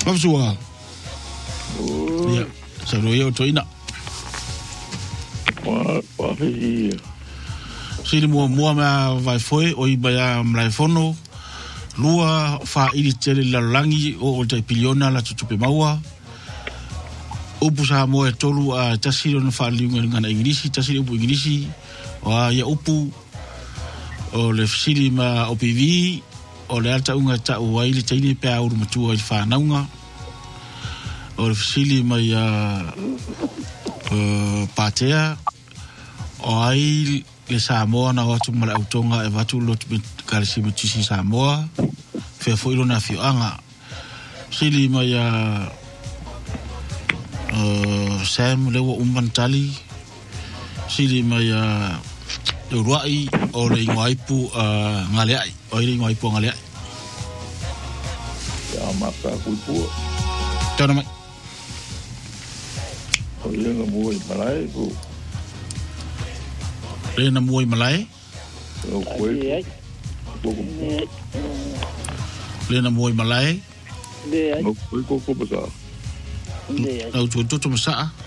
Mapsua. Ya, salo yo toina. Wa hi. Sili mua ma vai foi o ibaya mlaifono. Lua fa ili tele la langi o te piliona la tutupe maua. Upu sa mo e tolu a tasiri na fa liunga ngana Ingrisi, tasiri upu Ingrisi. O ya upu o le fsiri ma OPV o le alta unga ta o waili taini pe auru matua i fa naunga. O le fsiri ma ya patea o ai le Samoa na watu mala utonga e watu lotu karisi mutisi Samoa fe fo ilo na fianga sili ma ya Sam lewa umbantali sili ma ya Uruai o le ingwaipu ngaleai o le ingwaipu ngaleai Ya maka kuipua tana mai o yenga mua i malai ku le na mua i malai o koe le na mua i malai o koe koko basa au tu tu masaa